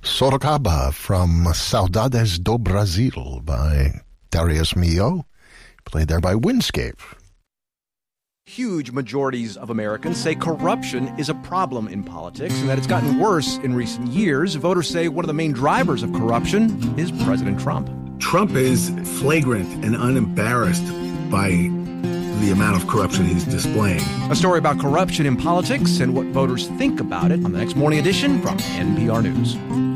Sorocaba from Saudades do Brasil by Darius Milhaud, played there by Windscape. Huge majorities of Americans say corruption is a problem in politics and that it's gotten worse in recent years. Voters say one of the main drivers of corruption is President Trump. Trump is flagrant and unembarrassed by the amount of corruption he's displaying. A story about corruption in politics and what voters think about it on the next Morning Edition from NPR News.